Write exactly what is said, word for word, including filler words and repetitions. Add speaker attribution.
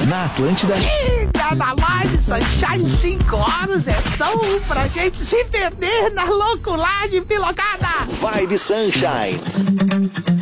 Speaker 1: Na Atlântida.
Speaker 2: Liga na Live Sunshine cinco horas é som pra gente se perder na louculagem pilocada.
Speaker 1: Vibe Sunshine.